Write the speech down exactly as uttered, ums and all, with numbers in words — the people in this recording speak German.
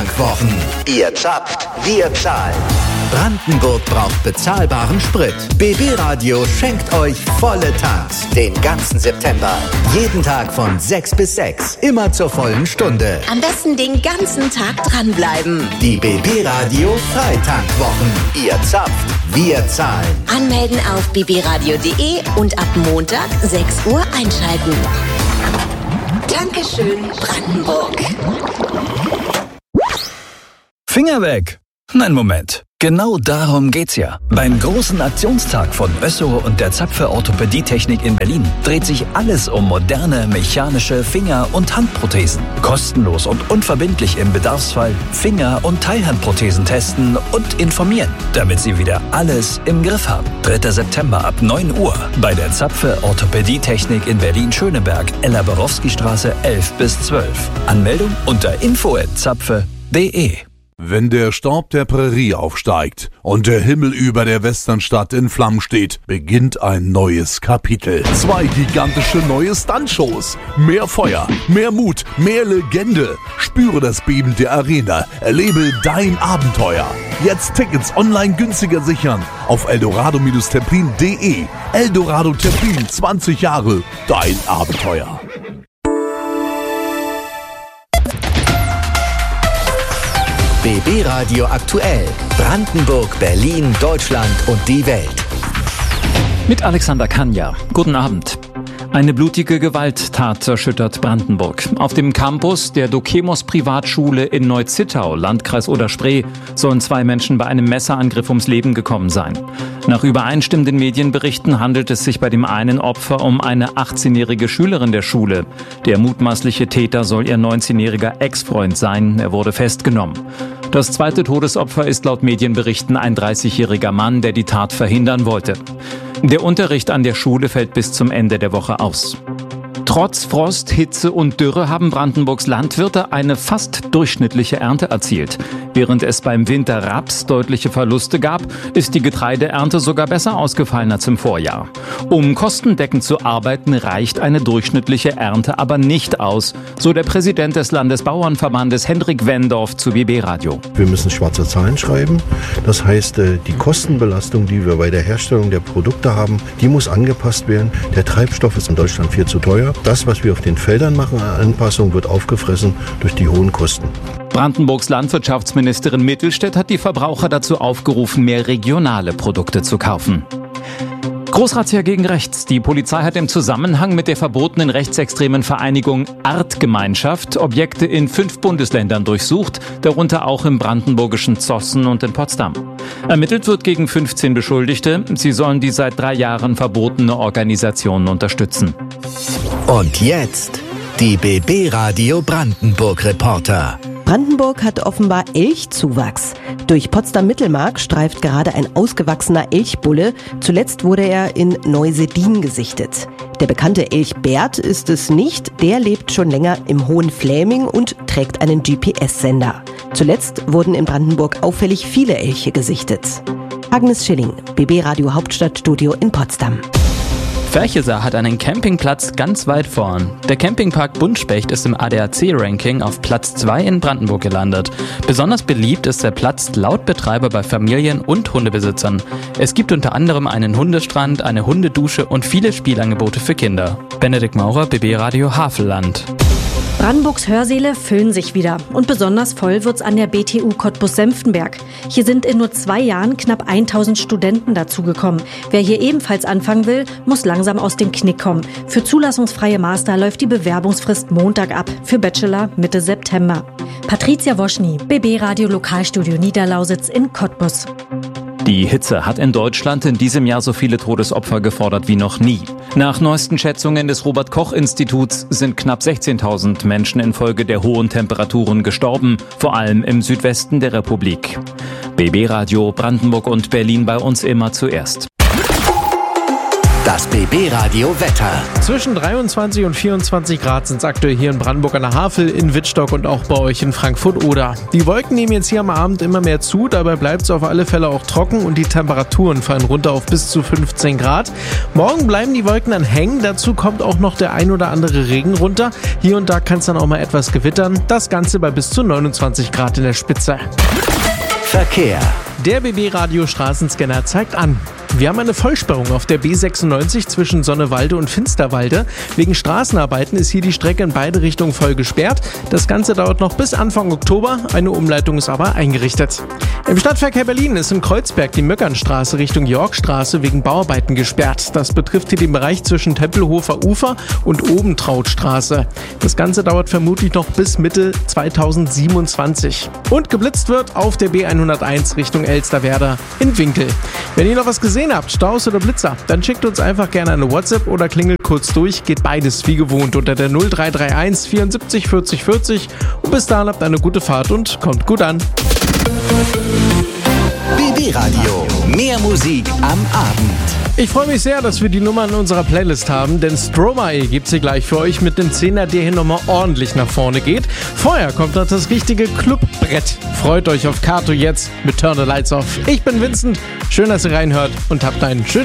Freitankwwochen. Ihr zapft, wir zahlen. Brandenburg braucht bezahlbaren Sprit. B B Radio schenkt euch volle Tanks den ganzen September. Jeden Tag von sechs bis sechs. Immer zur vollen Stunde. Am besten den ganzen Tag dranbleiben. Die B B Radio Freitankwwochen. Ihr zapft, wir zahlen. Anmelden auf b b radio punkt d e und ab Montag sechs Uhr einschalten. Dankeschön, Brandenburg. Finger weg! Nein, Moment. Genau darum geht's ja. Beim großen Aktionstag von Össo und der Zapfe Orthopädietechnik in Berlin dreht sich alles um moderne mechanische Finger- und Handprothesen. Kostenlos und unverbindlich im Bedarfsfall Finger- und Teilhandprothesen testen und informieren, damit Sie wieder alles im Griff haben. dritter September ab neun Uhr bei der Zapfe Orthopädietechnik in Berlin-Schöneberg, Ella-Borowski-Straße elf bis zwölf. Anmeldung unter info at zapfe punkt d e. Wenn der Staub der Prärie aufsteigt und der Himmel über der Westernstadt in Flammen steht, beginnt ein neues Kapitel. Zwei gigantische neue Stuntshows. Mehr Feuer, mehr Mut, mehr Legende. Spüre das Beben der Arena. Erlebe dein Abenteuer. Jetzt Tickets online günstiger sichern auf eldorado Templin punkt d e. Eldorado Templin, zwanzig Jahre. Dein Abenteuer. B B Radio aktuell. Brandenburg, Berlin, Deutschland und die Welt. Mit Alexander Kanja. Guten Abend. Eine blutige Gewalttat erschüttert Brandenburg. Auf dem Campus der Dokemos Privatschule in Neu-Zittau, Landkreis Oder-Spree, sollen zwei Menschen bei einem Messerangriff ums Leben gekommen sein. Nach übereinstimmenden Medienberichten handelt es sich bei dem einen Opfer um eine achtzehnjährige Schülerin der Schule. Der mutmaßliche Täter soll ihr neunzehnjähriger Ex-Freund sein. Er wurde festgenommen. Das zweite Todesopfer ist laut Medienberichten ein dreißigjähriger Mann, der die Tat verhindern wollte. Der Unterricht an der Schule fällt bis zum Ende der Woche aus. Trotz Frost, Hitze und Dürre haben Brandenburgs Landwirte eine fast durchschnittliche Ernte erzielt. Während es beim Winter Raps deutliche Verluste gab, ist die Getreideernte sogar besser ausgefallen als im Vorjahr. Um kostendeckend zu arbeiten, reicht eine durchschnittliche Ernte aber nicht aus, so der Präsident des Landesbauernverbandes Hendrik Wendorf zu B B Radio. Wir müssen schwarze Zahlen schreiben. Das heißt, die Kostenbelastung, die wir bei der Herstellung der Produkte haben, die muss angepasst werden. Der Treibstoff ist in Deutschland viel zu teuer. Das, was wir auf den Feldern machen an Anpassung, wird aufgefressen durch die hohen Kosten. Brandenburgs Landwirtschaftsministerin Mittelstädt hat die Verbraucher dazu aufgerufen, mehr regionale Produkte zu kaufen. Großrazzia gegen rechts. Die Polizei hat im Zusammenhang mit der verbotenen rechtsextremen Vereinigung Artgemeinschaft Objekte in fünf Bundesländern durchsucht, darunter auch im brandenburgischen Zossen und in Potsdam. Ermittelt wird gegen fünfzehn Beschuldigte. Sie sollen die seit drei Jahren verbotene Organisation unterstützen. Und jetzt die B B Radio Brandenburg Reporter. Brandenburg hat offenbar Elchzuwachs. Durch Potsdam-Mittelmark streift gerade ein ausgewachsener Elchbulle. Zuletzt wurde er in Neusedin gesichtet. Der bekannte Elch Bert ist es nicht. Der lebt schon länger im Hohen Fläming und trägt einen G P S-Sender. Zuletzt wurden in Brandenburg auffällig viele Elche gesichtet. Agnes Schilling, B B Radio Hauptstadtstudio in Potsdam. Ferchesar hat einen Campingplatz ganz weit vorn. Der Campingpark Buntspecht ist im A D A C-Ranking auf Platz zwei in Brandenburg gelandet. Besonders beliebt ist der Platz laut Betreiber bei Familien und Hundebesitzern. Es gibt unter anderem einen Hundestrand, eine Hundedusche und viele Spielangebote für Kinder. Benedikt Maurer, B B Radio Havelland. Brandenburgs Hörsäle füllen sich wieder und besonders voll wird's an der B T U Cottbus-Senftenberg. Hier sind in nur zwei Jahren knapp tausend Studenten dazugekommen. Wer hier ebenfalls anfangen will, muss langsam aus dem Knick kommen. Für zulassungsfreie Master läuft die Bewerbungsfrist Montag ab, für Bachelor Mitte September. Patricia Woschny, B B Radio Lokalstudio Niederlausitz in Cottbus. Die Hitze hat in Deutschland in diesem Jahr so viele Todesopfer gefordert wie noch nie. Nach neuesten Schätzungen des Robert-Koch-Instituts sind knapp sechzehntausend Menschen infolge der hohen Temperaturen gestorben, vor allem im Südwesten der Republik. B B Radio Brandenburg und Berlin bei uns immer zuerst. Das B B-Radio Wetter. Zwischen dreiundzwanzig und vierundzwanzig Grad sind es aktuell hier in Brandenburg an der Havel, in Wittstock und auch bei euch in Frankfurt-Oder. Die Wolken nehmen jetzt hier am Abend immer mehr zu, dabei bleibt es auf alle Fälle auch trocken und die Temperaturen fallen runter auf bis zu fünfzehn Grad. Morgen bleiben die Wolken dann hängen, dazu kommt auch noch der ein oder andere Regen runter. Hier und da kann es dann auch mal etwas gewittern, das Ganze bei bis zu neunundzwanzig Grad in der Spitze. Verkehr. Der B B-Radio Straßenscanner zeigt an. Wir haben eine Vollsperrung auf der B sechsundneunzig zwischen Sonnewalde und Finsterwalde. Wegen Straßenarbeiten ist hier die Strecke in beide Richtungen voll gesperrt. Das Ganze dauert noch bis Anfang Oktober. Eine Umleitung ist aber eingerichtet. Im Stadtverkehr Berlin ist in Kreuzberg die Möckernstraße Richtung Yorkstraße wegen Bauarbeiten gesperrt. Das betrifft hier den Bereich zwischen Tempelhofer Ufer und Obentrautstraße. Das Ganze dauert vermutlich noch bis Mitte zweitausendsiebenundzwanzig. Und geblitzt wird auf der B hunderteins Richtung Elsterwerda in Winkel. Wenn ihr noch was gesehen habt, Staus oder Blitzer, dann schickt uns einfach gerne eine WhatsApp oder klingelt kurz durch. Geht beides wie gewohnt unter der null drei drei eins vierundsiebzig vierzig vierzig. Und bis dahin habt eine gute Fahrt und kommt gut an. B B-Radio. Mehr Musik am Abend. Ich freue mich sehr, dass wir die Nummer in unserer Playlist haben, denn Stromae gibt's hier gleich für euch mit einem Zehner, der hier nochmal ordentlich nach vorne geht. Vorher kommt noch das richtige Clubbrett. Freut euch auf Kato jetzt mit Turn the Lights Off. Ich bin Vincent, schön, dass ihr reinhört und habt einen schönen